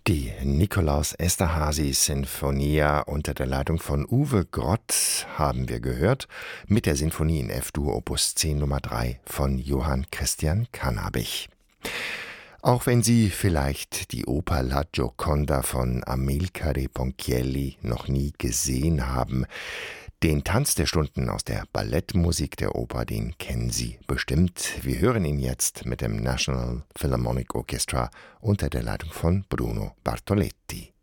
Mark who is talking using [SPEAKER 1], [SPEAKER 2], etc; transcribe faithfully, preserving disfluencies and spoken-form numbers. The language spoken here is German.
[SPEAKER 1] Die Nikolaus Esterházy Sinfonia unter der Leitung von Uwe Grott haben wir gehört mit der Sinfonie in F-Dur Opus zehn Nummer drei von Johann Christian Cannabich. Auch wenn Sie vielleicht die Oper La Gioconda von Amilcare Ponchielli noch nie gesehen haben, den Tanz der Stunden aus der Ballettmusik der Oper, den kennen Sie bestimmt. Wir hören ihn jetzt mit dem National Philharmonic Orchestra unter der Leitung von Bruno Bartoletti.